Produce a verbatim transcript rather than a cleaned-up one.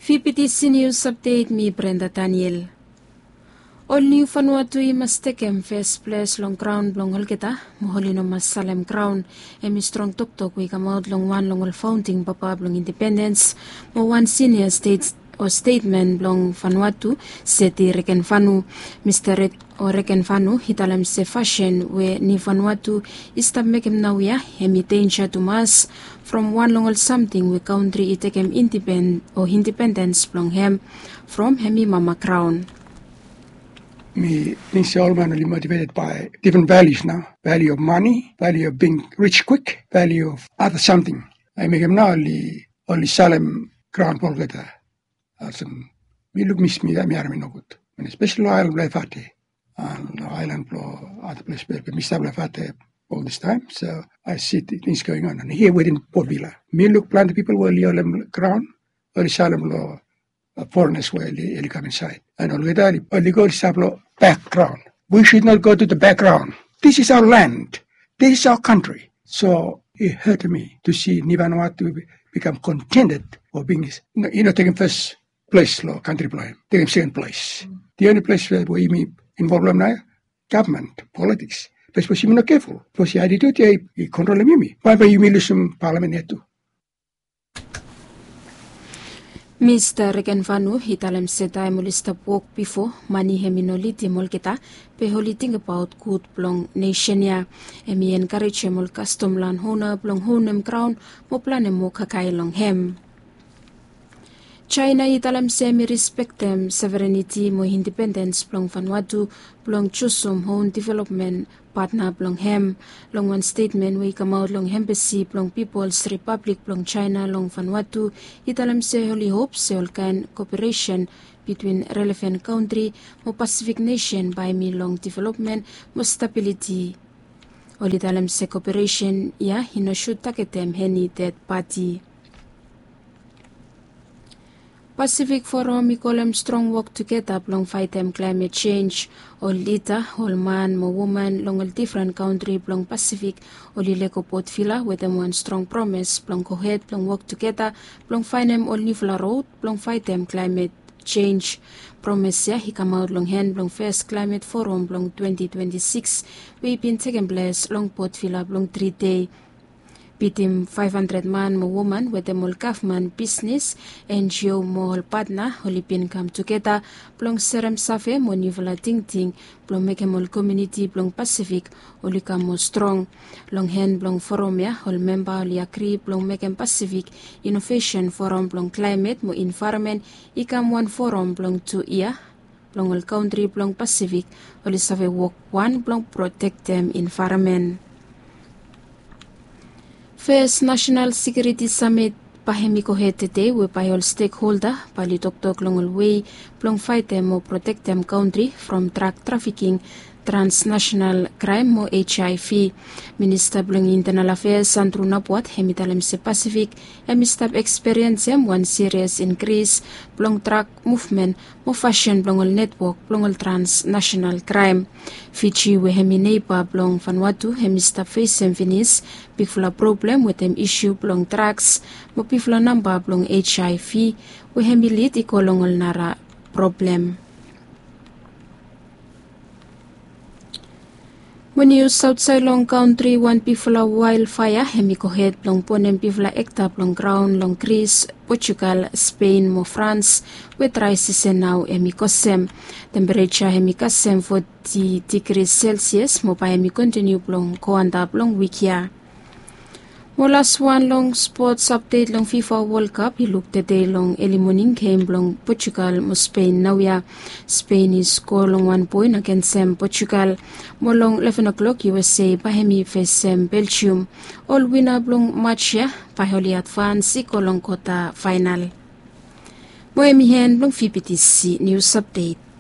V P T C News Update, mi Brenda Daniel. All new Vanuatu i mastekem first place long ground long holketa, moholino mas Salem ground, emi strong tok tok we come out long one long all founding papa long independence, mo one senior state or statement long Vanuatu, seti reken Vanu, Mister Red or reken Vanu, hitalem se fashion we ni Vanuatu istab mekem nawia, emi danger to mas, from one long all something we country itekem independent or independence long hem, from hemi mama crown. Me, Lindsay Allman are motivated by different values now. Value of money, value of being rich quick, value of other something. I make him now only, only Salem ground ball getter. Also, me look miss me that me army no good. And especially island play fate. And island blow other place where me stable fate all this time. So I see things going on. And here within Port Vila, me look plenty people were Salem ground, only Salem law. Uh, foreigners will really come inside. And already, only go to background. We should not go to the background. This is our land. This is our country. So it hurt me to see Vanuatu become contented for being, you know, taking first place, law, country plan, taking second place. Mm. The only place where we me involved now, government, politics. But we not careful. Because the attitude, he control me. Why you me lose some parliament here too? Mister Reken Vanu hitalem seta emulista walk before mani heminoliti molketa peholiting about good blong nation ya emi encourage mol custom land hona blong honem crown mo plane mo kakai long hem. China italam semi respect them sovereignty mo independence blong Vanuatu blong chusum home development partner blong hem long one statement we come out long embassy blong People's Republic blong China long Vanuatu italam se holy hope se all kind cooperation between relevant country mo Pacific nation by me long development mo stability all italam se cooperation ya hino shoot taketem heni third party. Pacific Forum ikolem strong work together long fight them climate change. All leader, all man, mo woman, long all different country long Pacific. All ileko Port Vila with them one strong promise. Long go ahead, long work together. Long find them all Nifla road. Long fight them climate change. Promise ya he come out long hand long first climate forum long twenty twenty-six. We been taking place long Port Vila long three day. Bitim five hundred man mo woman with the mol government business N G O mo hol partner holipin come together plong serem safe mo nivola ting ting plong make mol community plong Pacific holika mo strong long hand plong forum ya hol member hol yakri plong make Pacific innovation forum plong climate mo environment ikam one forum plong two year plong all country plong Pacific hol safe work one plong protect them environment. First National Security Summit pahemi ko today we by all stakeholder pali tok tok long all way plong fight them or protect them country from drug trafficking transnational crime mo H I V. Minister blong Internal Affairs Sandro Napuat hemitalem se Pacific emistab experience em one serious increase blong drug movement mo fashion blong all network blong all transnational crime. Fiji we hemi neighbor blong Vanuatu hemistab face em finis bigfula problem with them issue blong drugs mo bigfula number blong H I V we hemi lead ikolong all nara problem. When you South Ceylon country one pifla wildfire hemiko head long ponem pifla ekta long ground long Greece, Portugal, Spain mo France with rises now emikosem temperature hemikasem forty degrees Celsius mo pa hemi continue long koanda long wikia. Mo last one long sports update long FIFA World Cup he looked the day long early morning came long Portugal mo Spain now ya Spain is score long one point against them Portugal mo long eleven o'clock U S A pahemi face them Belgium all winner long match ya paholi advance iko long quarter final mo emi hen long V P T C news update.